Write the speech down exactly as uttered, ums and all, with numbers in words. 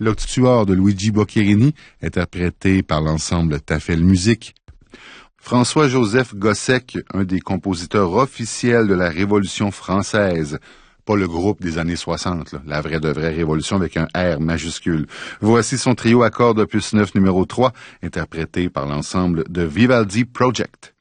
Le Tueur de Luigi Boccherini, interprété par l'ensemble Tafel Musique. François-Joseph Gossec, un des compositeurs officiels de la Révolution française. Pas le groupe des années soixante, là, la vraie de vraie révolution avec un R majuscule. Voici son trio à cordes opus neuf numéro trois, interprété par l'ensemble de Vivaldi Project.